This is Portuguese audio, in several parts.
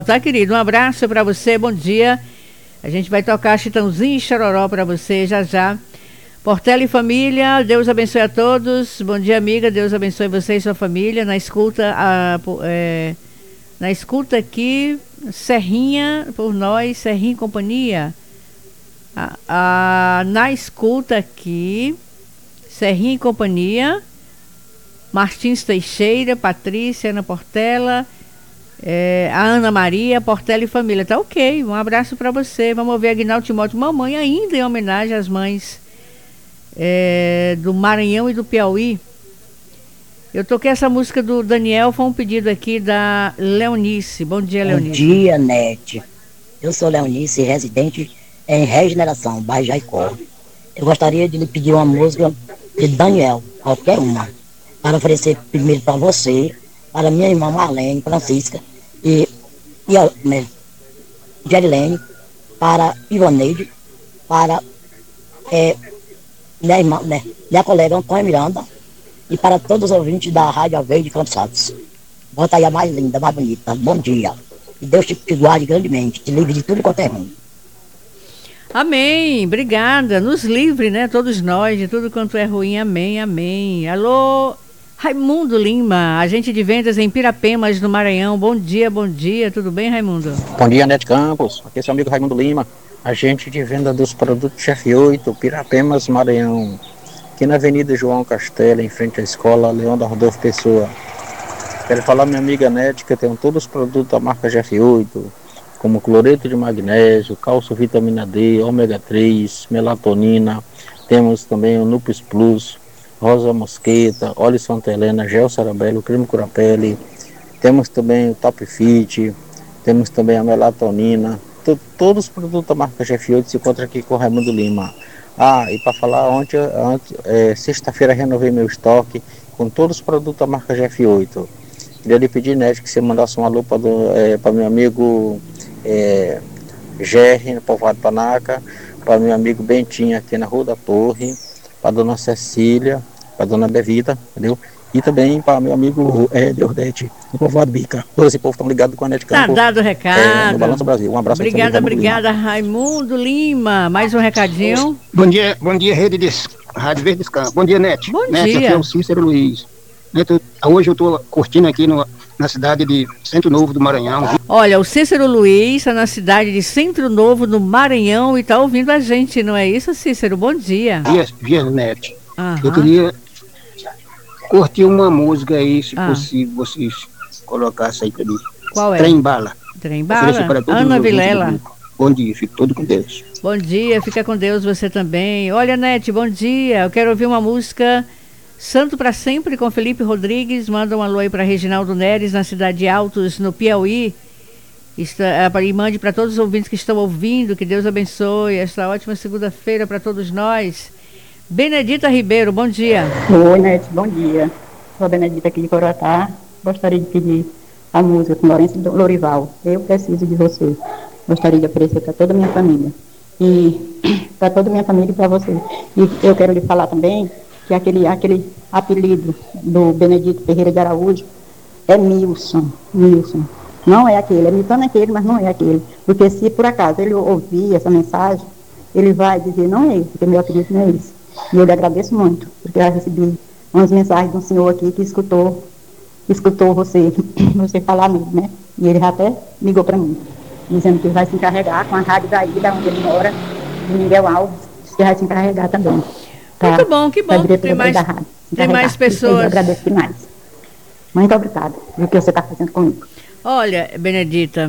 Tá, querido? Um abraço para você, bom dia. A gente vai tocar Chitãozinho e Chororó para você já já. Portela e família, Deus abençoe a todos. Bom dia, amiga. Deus abençoe você e sua família. Na escuta, na escuta aqui, Serrinha, por nós, Serrinha e companhia. Na escuta aqui, Serrinha e companhia. Martins Teixeira, Patrícia, Ana Portela, a Ana Maria, Portela e família. Tá ok, um abraço para você. Vamos ouvir Aguinaldo Timóteo, mamãe, ainda em homenagem às mães do Maranhão e do Piauí. Eu toquei essa música do Daniel, foi um pedido aqui da Leonice. Bom dia, Leonice. Bom dia, Nete. Eu sou Leonice, residente em Regeneração, bairro Jaicó. Eu gostaria de lhe pedir uma música de Daniel, qualquer uma, para oferecer primeiro para você, para minha irmã Marlene, Francisca e a Gerilene, para Ivaneide, para minha colega Antônia Miranda e para todos os ouvintes da Rádio Verde Cansados. Bota aí a mais linda, mais bonita. Bom dia. E Deus te guarde grandemente, te livre de tudo quanto é ruim. Amém, obrigada. Nos livre, né? Todos nós, de tudo quanto é ruim. Amém, amém. Alô, Raimundo Lima, agente de vendas em Pirapemas, no Maranhão. Bom dia, tudo bem, Raimundo? Bom dia, Nete Campos, aqui é seu amigo Raimundo Lima, agente de venda dos produtos Chefe 8, Pirapemas, Maranhão, aqui na Avenida João Castelo, em frente à escola Leandro Rodolfo Pessoa. Quero falar, minha amiga Nete, que eu tenho todos os produtos da marca Chefe 8, como cloreto de magnésio, cálcio, vitamina D, ômega 3, melatonina, temos também o Nupus Plus, rosa mosqueta, óleo Santa Helena, gel Cerebelo, creme Curapele, temos também o Top Fit, temos também a melatonina, todos os produtos da marca GF8 se encontram aqui com o Raimundo Lima. E para falar, sexta-feira renovei meu estoque com todos os produtos da marca GF8. Queria lhe pedir, Nete, que você mandasse uma alô para meu amigo Gerry, no Povoado Panaca, para meu amigo Bentinho aqui na Rua da Torre, para dona Cecília, para dona Bevita, entendeu? E também para meu amigo Deordete, no Povoado Bica. Todos esse povo estão ligados com a Nete Campos. Tá dado o recado. No Balanço Brasil. Um abraço. Obrigada, Raimundo Lima. Mais um recadinho. Bom dia, Rádio Verde Campos. Bom dia, Nete. Bom Nete, dia. aqui é o Cícero Luiz. Nete, hoje eu estou curtindo aqui na cidade de Centro Novo do Maranhão. Olha, o Cícero Luiz está na cidade de Centro Novo, no Maranhão, e está ouvindo a gente, não é isso, Cícero? Bom dia. Dia, Nete. Eu queria curtir uma música aí, se possível, vocês colocassem aí para mim. Qual é? Trem Bala. Trem Bala? Ana Vilela. Bom dia, fique todo com Deus. Bom dia, fica com Deus você também. Olha, Nete, bom dia. Eu quero ouvir uma música Santo para Sempre, com Felipe Rodrigues. Manda um alô aí para Reginaldo Neres, na cidade de Altos, no Piauí. E mande para todos os ouvintes que estão ouvindo. Que Deus abençoe esta ótima segunda-feira para todos nós. Benedita Ribeiro, bom dia. Oi, Nete, bom dia. Sou a Benedita aqui de Coroatá. Gostaria de pedir a música com Lourenço Lorival. Eu preciso de você. Gostaria de oferecer para toda a minha família. E para toda a minha família e para você. E eu quero lhe falar também que aquele apelido do Benedito Ferreira de Araújo é Milson. Não é aquele, é imitando aquele, mas não é aquele. Porque se por acaso ele ouvir essa mensagem, ele vai dizer, não é esse, porque meu apelido não é esse. E eu lhe agradeço muito, porque eu recebi umas mensagens de um senhor aqui que escutou você falar mesmo, né? E ele até ligou para mim, dizendo que vai se encarregar com a rádio daí, da onde ele mora, de Miguel Alves, que vai se encarregar também. Tá? Muito bom, que bom. Tem mais pessoas. Eu agradeço demais. Muito obrigada pelo que você está fazendo comigo. Olha, Benedita,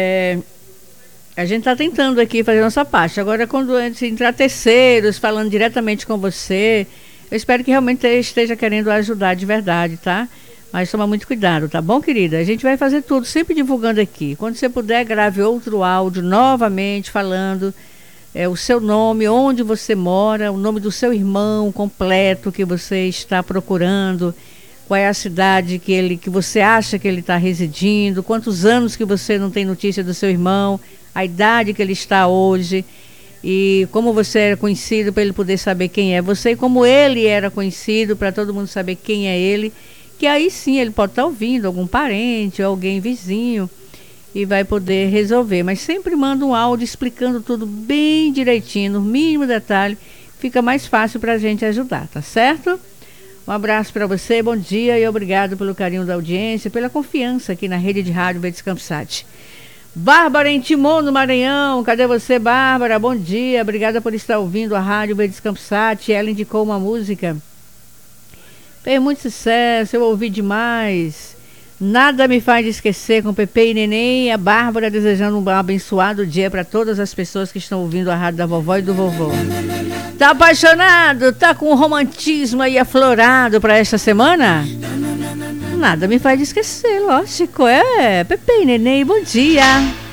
a gente está tentando aqui fazer a nossa parte. Agora, quando entrar terceiros falando diretamente com você, eu espero que realmente esteja querendo ajudar de verdade, tá? Mas toma muito cuidado, tá bom, querida? A gente vai fazer tudo, sempre divulgando aqui. Quando você puder, grave outro áudio novamente falando o seu nome, onde você mora, o nome do seu irmão completo que você está procurando, qual é a cidade que você acha que ele está residindo, quantos anos que você não tem notícia do seu irmão, a idade que ele está hoje e como você era conhecido, para ele poder saber quem é você, e como ele era conhecido, para todo mundo saber quem é ele, que aí sim ele pode estar ouvindo algum parente, alguém vizinho, e vai poder resolver. Mas sempre manda um áudio explicando tudo bem direitinho, no mínimo detalhe, fica mais fácil para a gente ajudar, tá certo? Um abraço para você, bom dia e obrigado pelo carinho da audiência, pela confiança aqui na rede de rádio Verdes Campos Sat. Bárbara em Timon, no Maranhão, cadê você, Bárbara? Bom dia, obrigada por estar ouvindo a rádio Verdes Campos Sat. Ela indicou uma música, fez muito sucesso, eu ouvi demais. Nada me faz esquecer, com Pepe e Neném. A Bárbara desejando um abençoado dia para todas as pessoas que estão ouvindo a rádio da vovó e do vovô. Tá apaixonado? Tá com um romantismo aí aflorado para esta semana? Nada me faz esquecer, lógico. É Pepe e Neném, bom dia.